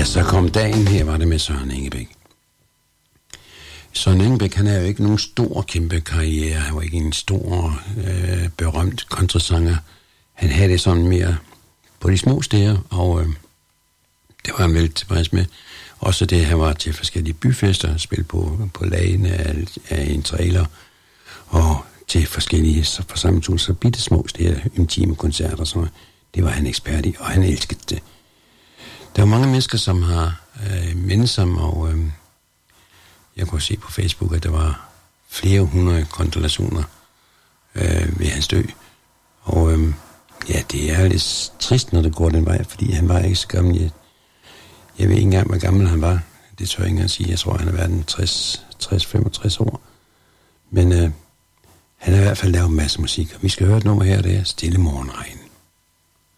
Så kom dagen, her var det med Søren Engebæk. Søren Engebæk, han er jo ikke nogen stor, kæmpe karriere. Han var ikke en stor, berømt countrysanger. Han havde det sådan mere på de små steder, og det var han vel tilfreds med. Også det, han var til forskellige byfester, spille på lagene af en trailer, og til forskellige forsamlinger, så bitte små steder, intime koncerter, så det var han ekspert i, og han elskede det. Der er mange mennesker, som har mindet ham, og jeg kunne se på Facebook, at der var flere 100 kondolationer ved hans død. Og ja, det er lidt trist, når det går den vej, fordi han var ikke så gammel. Jeg ved ikke engang, hvor gammel han var. Det tør jeg ikke engang sige. Jeg tror, han har været 60-65 år. Men han har i hvert fald lavet en masse musik, og vi skal høre et nummer her, det er Stille Morgenregn.